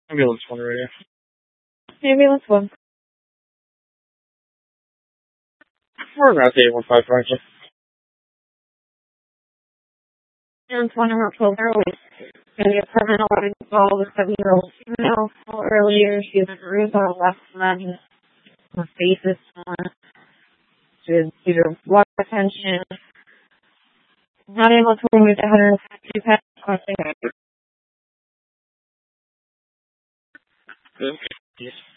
Ambulance 1 radio. Ambulance 1. We're around 815 Franklin. Ambulance 1 around 12 early. In the apartment 11 called a 7-year-old female. Earlier, she was bruised on her left leg. Her face is swollen. She was due to blood retention. Not able to remove the 150 pounds costing her. Okay. Yes.